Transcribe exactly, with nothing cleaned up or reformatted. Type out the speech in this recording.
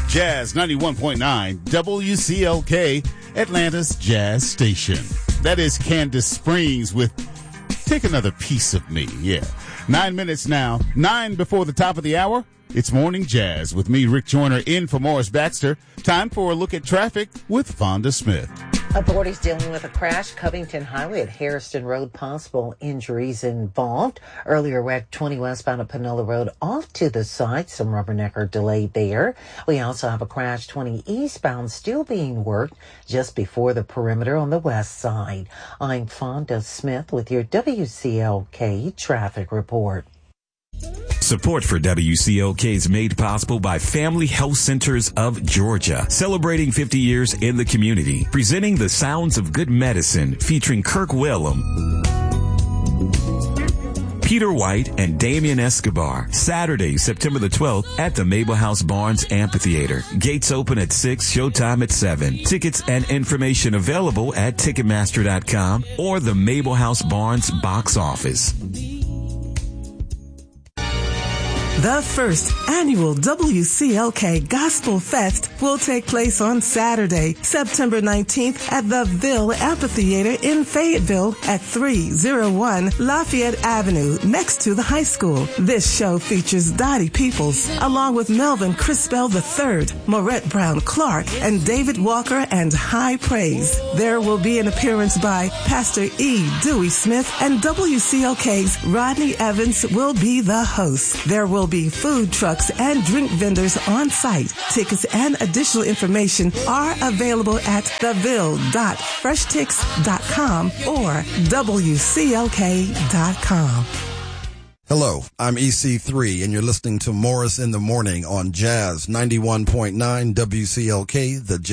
Jazz ninety-one point nine, W C L K, Atlanta's Jazz Station. That is Candace Springs with Take Another Piece of Me. Yeah. Nine minutes now. Nine before the top of the hour. It's Morning Jazz with me, Rick Joyner, in for Morris Baxter. Time for a look at traffic with Fonda Smith. Authorities dealing with a crash, Covington Highway at Harrison Road, possible injuries involved. Earlier wreck twenty westbound of Panola Road off to the side, some rubbernecker delayed there. We also have a crash twenty eastbound still being worked just before the perimeter on the west side. I'm Fonda Smith with your W C L K traffic report. Support for W C L K is made possible by Family Health Centers of Georgia, celebrating fifty years in the community, presenting the sounds of good medicine, featuring Kirk Whalum, Peter White, and Damian Escobar. Saturday, September the twelfth at the Mabel House Barnes Amphitheater. Gates open at six, showtime at seven. Tickets and information available at Ticketmaster dot com or the Mabel House Barnes box office. The first annual W C L K Gospel Fest will take place on Saturday, September nineteenth at the Ville Amphitheater in Fayetteville at three oh one Lafayette Avenue, next to the high school. This show features Dottie Peoples, along with Melvin Crispell the third, Maurette Brown Clark, and David Walker and High Praise. There will be an appearance by Pastor E. Dewey Smith, and W C L K's Rodney Evans will be the host. There will be food trucks and drink vendors on site. Tickets and additional information are available at the ville dot fresh tix dot com or W C L K dot com. Hello, I'm E C three, and you're listening to Morris in the Morning on Jazz ninety-one point nine W C L K, the